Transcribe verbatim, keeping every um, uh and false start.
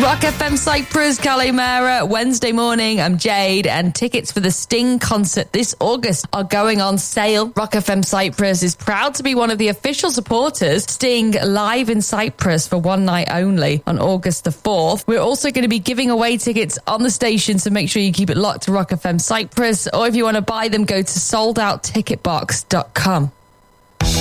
Rock F M Cyprus, Kalimera, Wednesday morning. I'm Jade, and tickets for the Sting concert this August are going on sale. Rock F M Cyprus is proud to be one of the official supporters. Sting live in Cyprus for one night only on August the fourth. We're also going to be giving away tickets on the station, so make sure you keep it locked to Rock F M Cyprus, or if you want to buy them, go to sold out ticket box dot com.